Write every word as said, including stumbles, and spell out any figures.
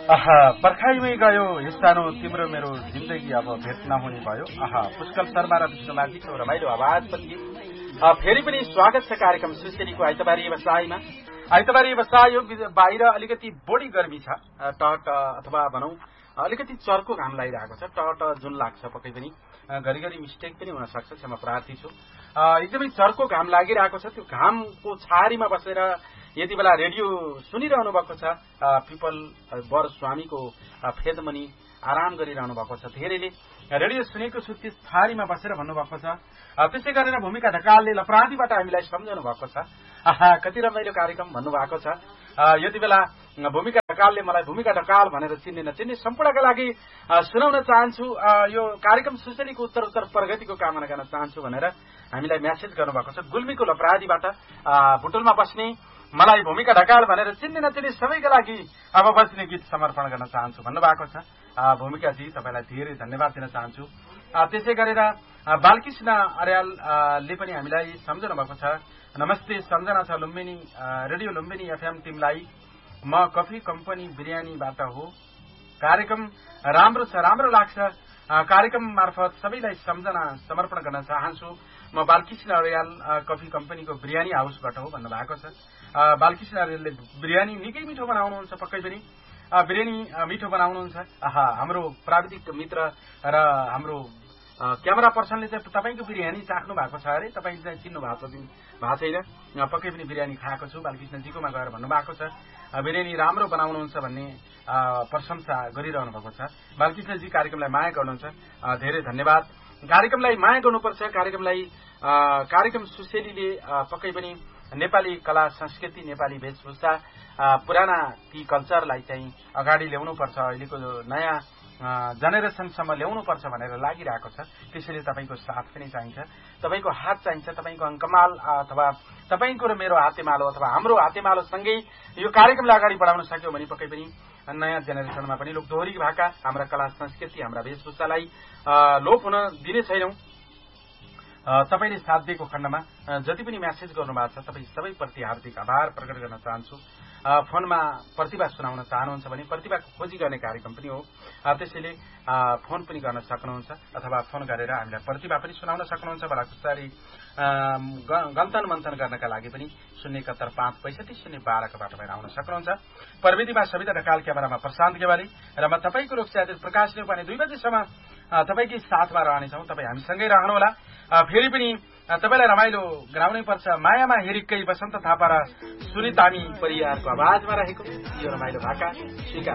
आहा पर्खाइमै गयो हिस्सानो तिम्रो मेरो जिन्दगी अब भेट नहुने भयो। आहा पुष्कल शर्मा र विष्णुमाथीको रमाइलो आवाजपछि फेरि पनि स्वागत छ कार्यक्रम सुसेलीको आइतबारी व्यवसायमा। आइतबारी व्यवसाय बाहिर अलिकति बढी गर्मी छ, टहट अथवा भनौं अलिकति चर्को घाम लागिरहेको छ, टहट जुन लाग्छ पक्कै पनि घरिघरि मिस्टेक पनि हुन सक्छ, क्षमा प्रार्थी छु। एकदमै चर्को घाम लागिरहेको छ। त्यो घामको छारीमा बसेर यति बेला रेडियो सुनिरहनु भएको छ, पिपल वर स्वामीको फेदमनी आराम गरिरहनु भएको छ। धेरैले रेडियो सुनेको छु त्यस छारीमा बसेर भन्नुभएको छ। त्यसै गरेर भूमिका ढकालले लपराधीबाट हामीलाई सम्झाउनु भएको छ। आहा कति रमाइलो कार्यक्रम भन्नुभएको छ। यति बेला भूमिका ढकालले मलाई भूमिका ढकाल भनेर चिन्ने नचिन्ने सम्पूर्णका लागि सुनाउन चाहन्छु। यो कार्यक्रम सुसेलीको उत्तर उत्तर प्रगतिको कामना गर्न चाहन्छु भनेर हामीलाई म्यासेज गर्नुभएको छ। गुल्मीको लपराधीबाट बुटुलमा बस्ने मलाई भूमिका ढकाल भनेर चिन्ने नचिन्ने सबैका लागि अब बस्ने गीत समर्पण गर्न चाहन्छु भन्नुभएको छ। भूमिकाजी तपाईँलाई धेरै धन्यवाद दिन चाहन्छु। त्यसै गरेर बालकृष्ण अर्यालले पनि हामीलाई सम्झाउनु भएको छ। नमस्ते, सम्झना छ लुम्बिनी रेडियो लुम्बिनी एफएम टिमलाई। म कफी कम्पनी बिरयानीबाट हो। कार्यक्रम राम्रो छ, राम्रो लाग्छ। कार्यक्रम मार्फत सबैलाई सम्झना समर्पण गर्न चाहन्छु। म बालकृष्ण अर्याल कफी कम्पनीको बिरयानी हाउसबाट हो भन्नुभएको छ। बालकृष्ण अर्यालले बिरयानी निकै मिठो बनाउनुहुन्छ, पक्कै पनि बिरयानी मिठो बनाउनुहुन्छ। आहा हाम्रो प्राविधिक मित्र र हाम्रो क्यामेरा पर्सनले चाहिँ तपाईँको बिरयानी चाख्नु भएको छ अरे, तपाईँ चाहिँ चिन्नु भएको भएको छैन। पक्कै पनि बिरयानी खाएको छु, बालकृष्णजीकोमा गएर भन्नुभएको छ। बिरयानी राम्रो बनाउनुहुन्छ भन्ने प्रशंसा गरिरहनु भएको छ। बालकृष्णजी कार्यक्रमलाई माया गर्नुहुन्छ, धेरै धन्यवाद। कार्यक्रमलाई माया गर्नुपर्छ। कार्यक्रमलाई कार्यक्रम सुसेलीले पक्कै पनि नेपाली कला संस्कृति, नेपाली वेशभूषा, पुराना ती कल्चरलाई चाहिँ अगाडि ल्याउनुपर्छ, अहिलेको नयाँ जेनेरेसनसम्म ल्याउनुपर्छ भनेर लागिरहेको छ। त्यसैले तपाईँको साथ पनि चाहिन्छ, तपाईँको हात चाहिन्छ, तपाईँको अङ्कमाल अथवा तपाईँको र मेरो हातेमालो अथवा हाम्रो हातेमालोसँगै यो कार्यक्रमलाई अगाडि बढाउन सक्यो भने पक्कै पनि नयाँ जेनेरेसनमा पनि लोकदोहोरी भाका, हाम्रा कला संस्कृति, हाम्रा वेशभूषालाई लोप हुन दिने छैनौं। तपाईँले साथ दिएको खण्डमा जति पनि म्यासेज गर्नुभएको छ तपाईँ सबैप्रति हार्दिक आभार प्रकट गर्न चाहन्छु। फोनमा प्रतिभा सुनाउन चाहनुहुन्छ भने प्रतिभाको खोजी गर्ने कार्यक्रम पनि हो, त्यसैले फोन पनि गर्न सक्नुहुन्छ अथवा फोन गरेर हामीलाई प्रतिभा पनि सुनाउन सक्नुहुन्छ। बडाकुसारी गन्तन मन्थन गर्नका लागि पनि शून्य एकहत्तर पाँच पैँसठी शून्य बाह्रको बाटोमा आउन सक्नुहुन्छ। प्रविधिमा सविता ढकाल, क्यामेरामा प्रशान्त गेवाली र म तपाईँको रूपसाथ प्रकाश नेपाली। दुई बजेसम्म तपाईँकै साथमा रहनेछौँ, तपाईँ हामीसँगै रहनुहोला। फेरि पनि तपाईँलाई रमाइलो गराउनै पर्छ। मायामा हिरिक्कै बसन्त थापा र सुनितामी परियारको आवाजमा रहेको यो रमाइलो भाका स्वीकार